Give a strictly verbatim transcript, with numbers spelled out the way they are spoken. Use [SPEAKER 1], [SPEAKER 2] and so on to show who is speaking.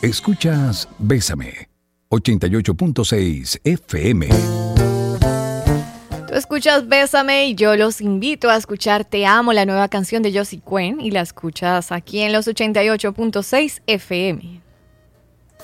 [SPEAKER 1] Escuchas Bésame, ochenta y ocho punto seis F M.
[SPEAKER 2] Tú escuchas Bésame y yo los invito a escuchar Te Amo, la nueva canción de Josie Cuen, y la escuchas aquí en los ochenta y ocho punto seis F M.